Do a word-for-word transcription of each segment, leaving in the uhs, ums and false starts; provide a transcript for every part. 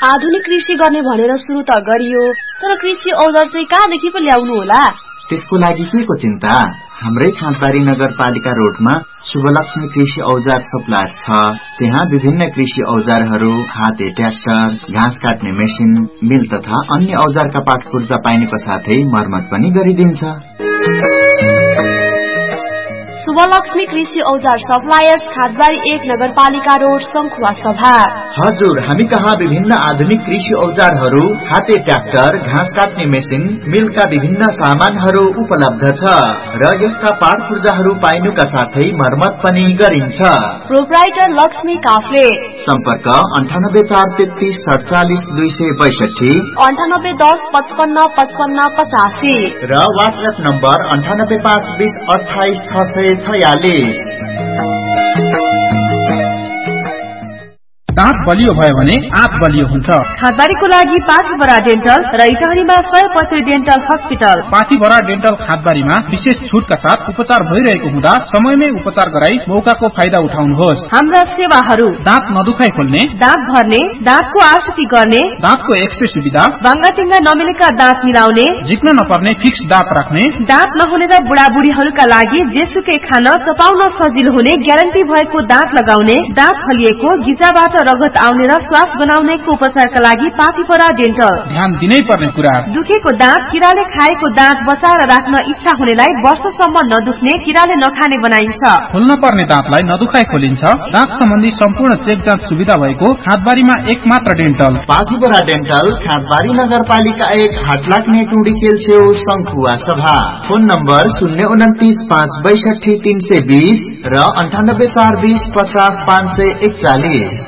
आधुनिक कृषि गर्ने भनेर सुरु त गरियो, तर कृषि औजार चाहिँ कहाँदेखि पो ल्याउनु होला? त्यसको लागि के को चिन्ता? हाम्रै खाँदबारी नगरपालिका रोडमा शुभलक्ष्मी कृषि औजार सप्लायर छ। त्यहाँ विभिन्न कृषि औजारहरू, हाते ट्र्याक्टर, घाँस काट्ने मेसिन, मिल तथा अन्य औजारका पाठ पूर्जा पाइनुको साथै मर्मत पनि गरिदिन्छ। शुभलक्ष्मी कृषि औजार सप्लायर्स, खाँदबारी एक नगरपालिका रोड, सङ्खुवा सभा। हजुर, हामी कहाँ विभिन्न आधुनिक कृषि औजारहरू, हाते ट्र्याक्टर, घाँस काट्ने मेसिन, मिलका विभिन्न सामानहरू उपलब्ध छ र यसका पाठ पूर्जाहरू पाइनुका साथै मर्मत पनि गरिन्छ। प्रोप्राइटर लक्ष्मी काफ्ले। सम्पर्क अन्ठानब्बे चार तेत्तीस सडचालिस दुई सय बैसठी, अन्ठानब्बे दस पचपन्न पचपन्न पचासी र वाट्सएप नम्बर अन्ठानब्बे पाँच बीस अठाइस छ सय छयालिस। दाँत बलियो भयो भने आँत बलियो हुन्छ। खाँदबारीको लागि पाथीभरा डेन्टल र इटहरीमा सयपत्री डेन्टल हस्पिटल। पाथीभरा डेन्टल खाँदबारीमा विशेष छुटका साथ उपचार भइरहेको हुँदा समयमै उपचार गराई मौकाको फाइदा उठाउनुहोस्। हाम्रा सेवाहरू: दाँत नदुखाइ खोल्ने, दाँत भर्ने, दाँतको आरसीटी गर्ने, दाँतको एक्सरे सुविधा, बाङ्गाटिङ्गा नमिलेका दाँत मिलाउने, झिक्न नपर्ने फिक्स दाँत राख्ने, दाँत नहुने र बुढाबुढीहरूका लागि जेसुकै खान चपाउन सजिलो हुने ग्यारेन्टी भएको दाँत लगाउने, दाँत फलिएको, गिजाबाट रगत आउने र श्वास गनाउनेको उपचारका लागि पाथीभरा डेन्टल। ध्यान दिनै पर्ने कुरा: दुखेको दाँत, किराले खाएको दाँत बचाएर राख्न इच्छा हुनेलाई वर्षसम्म नदुख्ने, किराले नखाने बनाइन्छ। खोल्न पर्ने दाँतलाई नदुखाइ खोलिन्छ। दाँत सम्बन्धी सम्पूर्ण चेक जाँच सुविधा भएको खाँदबारीमा एक मात्र डेन्टल। पाथीभरा डेन्टल, खाँदबारी नगरपालिका एक, हाटलाग्ने टुडी केल्छेउ, सङ्खुवा सभा। फोन नम्बर शून्य उन्तिस पाँच बैसठी तीन सय बीस र अन्ठानब्बे चार बीस पचास पाँच सय एकचालिस।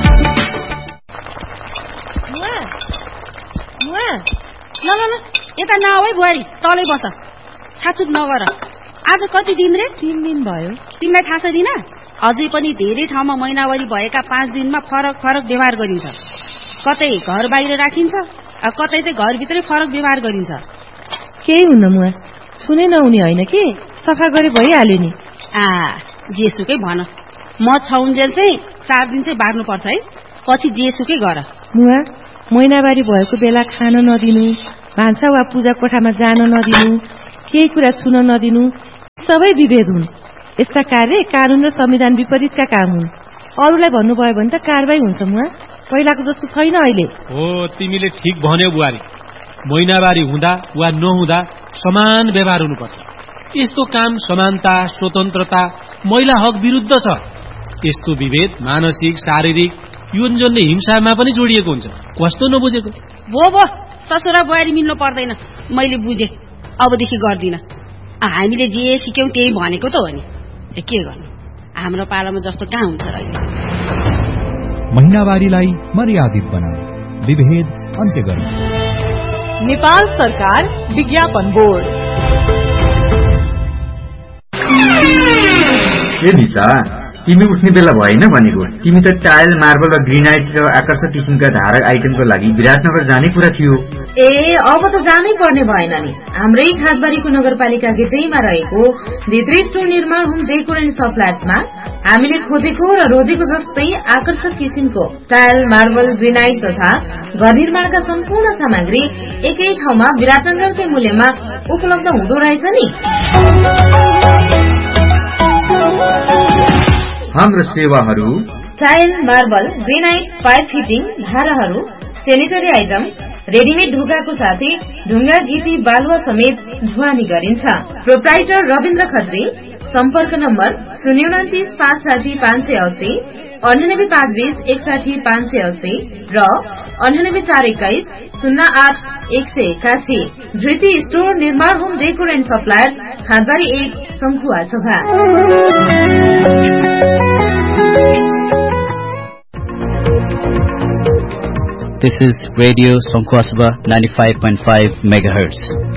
ल ल ल यता नआऊ है बुहारी, तलै बस, छाचुक नगर। आज कति दिन रे? तीन दिन भयो। तिमीलाई थाहा छैन? अझै पनि धेरै ठाउँमा महिनावारी भएका पाँच दिनमा फरक फरक व्यवहार गरिन्छ। कतै घर बाहिर राखिन्छ, कतै चाहिँ घरभित्रै फरक व्यवहार गरिन्छ। केही हुन्न मुआ, सुने नहुने होइन कि, सफा गरे भइहाल्यो नि। आ जेसुकै भन, म छौन्जेल चाहिँ चार दिन चाहिँ बार्नुपर्छ है, पछि जेसुकै गर। मुआ, महिनावारी भएको बेला खान नदिनु, भान्सा वा पूजा कोठामा जान नदिनु, केही कुरा छुन नदिनु, सबै विभेद हुन्। यस्ता कार्य कानून र संविधान विपरीतका काम हुन्। अरूलाई भन्नुभयो भने त कारबाही हुन्छ। मुआ, पहिलाको जस्तो छैन अहिले। हो, तिमीले ठिक भन्यौ बुहारी। महिनावारी हुँदा वा नहुँदा समान व्यवहार हुनुपर्छ। यस्तो काम समानता, स्वतन्त्रता, महिला हक विरुद्ध छ। यस्तो विभेद मानसिक, शारीरिक, यौनजन्य हिंसामा पनि जोडिएको हुन्छ। कस्तो नबुझेको? भो भो, ससुरा बुहारी मिल्नु पर्दैन। मैले बुझे, अबदेखि गर्दिन। हामीले जे सिक्यौं त्यही भनेको त हो नि। के गर्नु, हाम्रो पालामा जस्तो कहाँ हुन्छ र अहिले। महिनावारीलाई मर्यादित बनाऊ, विभेद अन्त्य गर्नु। नेपाल सरकार विज्ञापन बोर्ड। ए निशा, तिमी उठ्ने बेला भएन भनेको। तिमी त टाइल, मार्बल र ग्रेनाइट र आकर्षक किसिमका धारक आइटमको लागि विराटनगर जाने कुरा थियो। ए अब त जानै पर्ने भएन नि। हाम्रै खाँदबारीको नगरपालिका गेटैमा रहेको धित्री स्टोर निर्माण होम डेकोर एन्ड सप्लायर्समा हामीले खोजेको र रोजेको जस्तै आकर्षक किसिमको टाइल, मार्बल, ग्रेनाइट तथा घर निर्माणका सम्पूर्ण सामग्री एकै ठाउँमा विराटनगरकै मूल्यमा उपलब्ध हुँदो रहेछ नि। हाम्रो सेवाहरू: tile, marble, granite, pipe fitting, धाराहरू, सेनिटरी आइटम, रेडिमेड ढोकाको साथै ढुङ्गा, गिटी, बालुवा समेत ढुवानी गरिन्छ। प्रोप्राइटर रविन्द्र खत्री। सम्पर्क नम्बर शून्य उन्तिस पाँच साठी पाँच सय अस्सी, अन्ठानब्बे पाँच बीस एकसाठी पाँच सय अस्सी र अन्ठानब्बे चार एक्काइस शून्य आठ एक सय एकासी। धृति स्टोर निर्माण home decor and suppliers, Khandbari एक, सङ्खुवा सभा। This is Radio Sankhwasabha ninety-five point five megahertz.